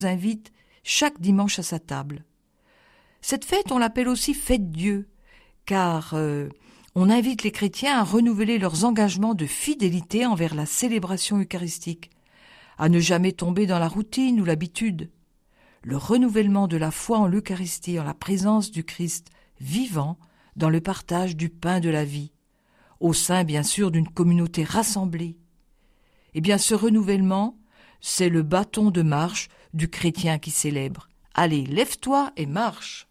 invite chaque dimanche à sa table. Cette fête, on l'appelle aussi Fête Dieu, car on invite les chrétiens à renouveler leurs engagements de fidélité envers la célébration eucharistique, à ne jamais tomber dans la routine ou l'habitude. Le renouvellement de la foi en l'Eucharistie, en la présence du Christ vivant dans le partage du pain de la vie, au sein bien sûr d'une communauté rassemblée. Eh bien ce renouvellement, c'est le bâton de marche du chrétien qui célèbre. Allez, lève-toi et marche.